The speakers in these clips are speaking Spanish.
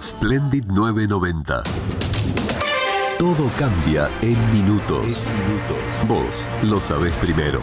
Splendid 990. Todo cambia en minutos. Vos lo sabés primero.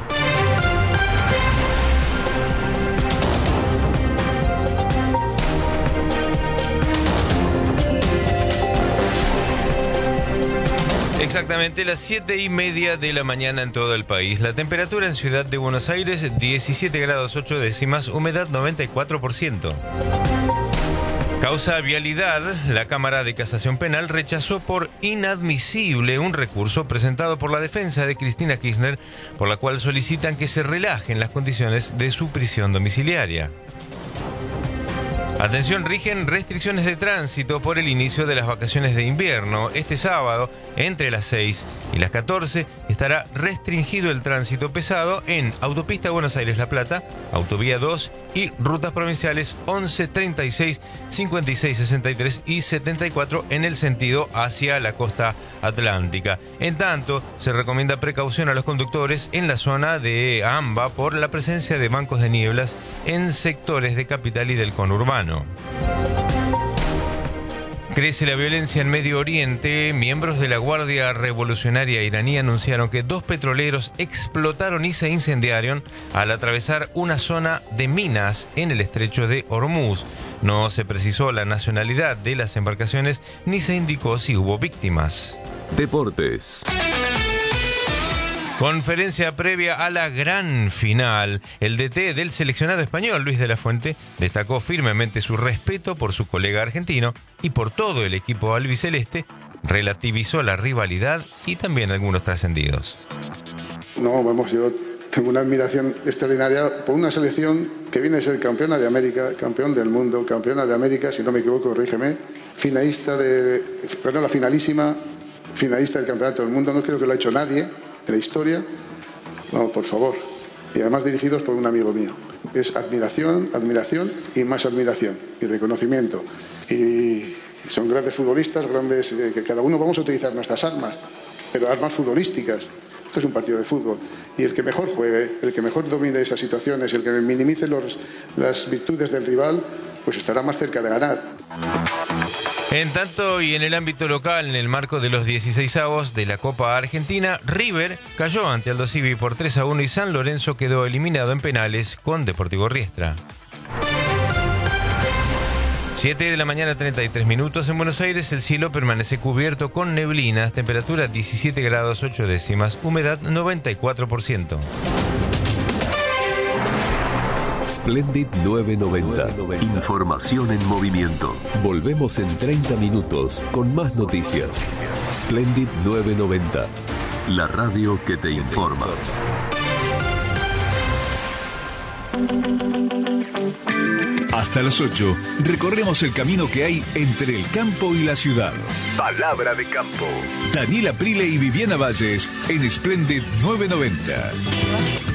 Exactamente las 7:30 de la mañana en todo el país. La temperatura en Ciudad de Buenos Aires, 17 grados 8 décimas, humedad 94%. Causa vialidad, la Cámara de Casación Penal rechazó por inadmisible un recurso presentado por la defensa de Cristina Kirchner, por la cual solicitan que se relajen las condiciones de su prisión domiciliaria. Atención, rigen restricciones de tránsito por el inicio de las vacaciones de invierno. Este sábado, entre las 6 y las 14, estará restringido el tránsito pesado en Autopista Buenos Aires-La Plata, Autovía 2 y rutas provinciales 11, 36, 56, 63 y 74 en el sentido hacia la costa atlántica. En tanto, se recomienda precaución a los conductores en la zona de AMBA por la presencia de bancos de nieblas en sectores de Capital y del conurbano. Crece la violencia en Medio Oriente. Miembros de la Guardia Revolucionaria iraní anunciaron que 2 petroleros explotaron y se incendiaron al atravesar una zona de minas en el estrecho de Hormuz. No se precisó la nacionalidad de las embarcaciones ni se indicó si hubo víctimas. Deportes. Conferencia previa a la gran final. El DT del seleccionado español, Luis de la Fuente, destacó firmemente su respeto por su colega argentino y por todo el equipo albiceleste, relativizó la rivalidad y también algunos trascendidos. No, vamos, yo tengo una admiración extraordinaria por una selección que viene a ser campeona de América, campeón del mundo, campeona de América, si no me equivoco, corrígeme, finalista la finalísima, finalista del campeonato del mundo, no creo que lo ha hecho nadie de la historia. No, por favor. Y además dirigidos por un amigo mío. Es admiración, admiración y más admiración y reconocimiento. Y son grandes futbolistas, grandes, que cada uno vamos a utilizar nuestras armas, pero armas futbolísticas. Esto es un partido de fútbol. Y el que mejor juegue, el que mejor domine esas situaciones, el que minimice las virtudes del rival, pues estará más cerca de ganar. En tanto, y en el ámbito local, en el marco de los 16avos de la Copa Argentina, River cayó ante Aldo Civi por 3-1 y San Lorenzo quedó eliminado en penales con Deportivo Riestra. 7 de la mañana, 33 minutos. En Buenos Aires el cielo permanece cubierto con neblinas, temperatura 17 grados 8 décimas, humedad 94%. Splendid 990. Información en movimiento. Volvemos en 30 minutos con más noticias. Splendid 990. La radio que te informa. Hasta las 8 recorremos el camino que hay entre el campo y la ciudad. Palabra de campo. Daniela Prile y Viviana Valles en Splendid 990.